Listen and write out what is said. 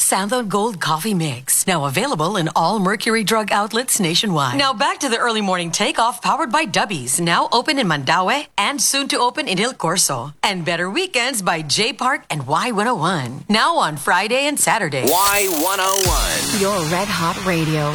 Santhone Gold Coffee Mix. Now available in all Mercury Drug outlets nationwide. Now back to the early morning takeoff powered by Dubbies. Now open in Mandaue and soon to open in Il Corso. And Better Weekends by J Park and Y101. Now on Friday and Saturday. Y101. Your Red Hot Radio.